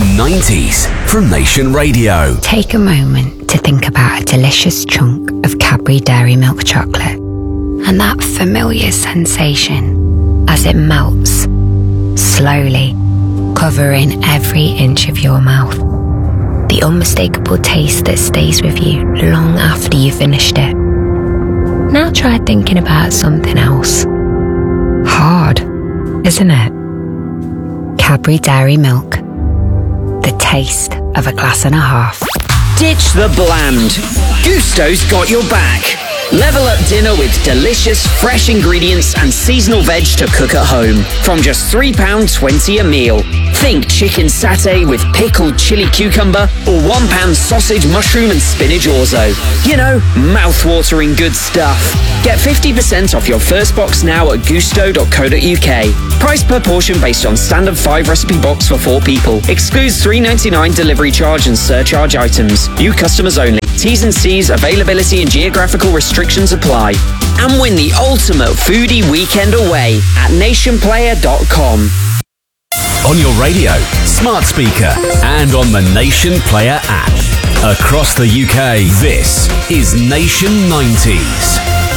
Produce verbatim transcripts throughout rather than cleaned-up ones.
nineties from Nation Radio. Take a moment to think about a delicious chunk of Cadbury Dairy Milk chocolate and that familiar sensation as it melts, slowly, covering every inch of your mouth. The unmistakable taste that stays with you long after you've finished it. Now try thinking about something else. Hard, isn't it? Cadbury Dairy Milk. The taste of a glass and a half. Ditch the bland. Gusto's got your back. Level up dinner with delicious, fresh ingredients and seasonal veg to cook at home. From just three pounds twenty a meal. Think chicken satay with pickled chili cucumber or one pound sausage, mushroom and spinach orzo. You know, mouth-watering good stuff. Get fifty percent off your first box now at gusto dot co dot uk. Price per portion based on standard five recipe box for four people. Excludes three ninety-nine delivery charge and surcharge items. New customers only. T's and C's, availability and geographical restrictions apply. And win the ultimate foodie weekend away at nation player dot com. On your radio, smart speaker, and on the Nation Player app. Across the U K, this is Nation nineties.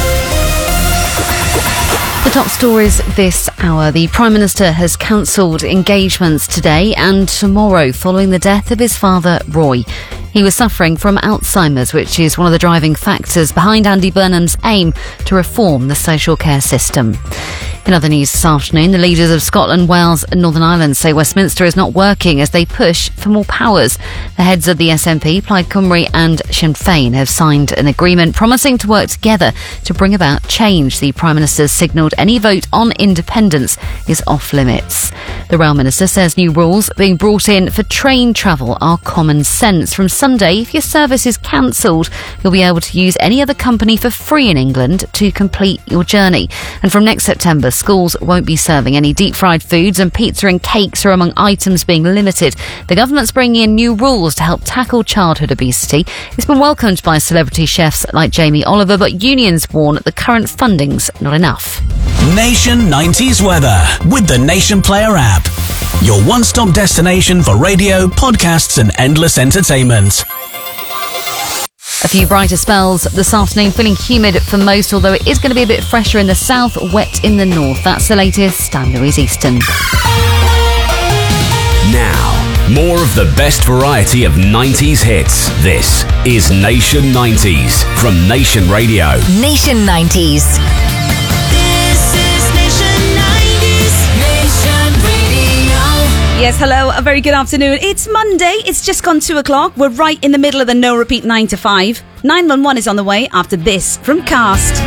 The top stories this hour. The Prime Minister has cancelled engagements today and tomorrow following the death of his father, Roy. He was suffering from Alzheimer's, which is one of the driving factors behind Andy Burnham's aim to reform the social care system. In other news this afternoon, the leaders of Scotland, Wales and Northern Ireland say Westminster is not working as they push for more powers. The heads of the S N P, Plaid Cymru and Sinn Féin have signed an agreement promising to work together to bring about change. The Prime Minister signalled any vote on independence is off limits. The Rail Minister says new rules being brought in for train travel are common sense. From Sunday, if your service is cancelled, you'll be able to use any other company for free in England to complete your journey. And from next September, schools won't be serving any deep-fried foods and pizza and cakes are among items being limited. The government's bringing in new rules to help tackle childhood obesity. It's been welcomed by celebrity chefs like Jamie Oliver, but unions warn the current funding's not enough. Nation nineties weather with the Nation Player app. Your one-stop destination for radio, podcasts and endless entertainment. A few brighter spells this afternoon, feeling humid for most, although it is going to be a bit fresher in the south, wet in the north. That's the latest. I'm Louise Easton. Now, more of the best variety of nineties hits. This is Nation nineties from Nation Radio. Nation nineties. Yes, hello, a very good afternoon. It's Monday, it's just gone two o'clock. We're right in the middle of the no repeat nine to five. nine one one is on the way after this from Cast.